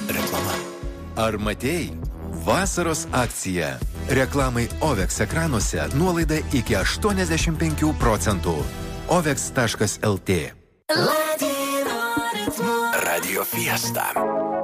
Reklama. Ar matei? Vasaros akcija. Reklamai OVEX ekranuose nuolaida iki 85%. OVEX.lt. Radio Fiesta.